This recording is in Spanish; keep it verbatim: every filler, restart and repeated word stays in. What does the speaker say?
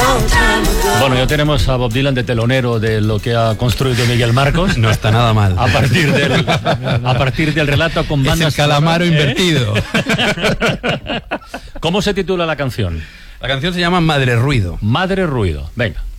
Bueno, ya tenemos a Bob Dylan de telonero de lo que ha construido Miguel Marcos. No está nada mal. A partir del, a partir del relato con bandas... Es el calamaro sonoras, ¿eh? invertido. ¿Cómo se titula la canción? La canción se llama Madre Ruido. Madre Ruido. Venga.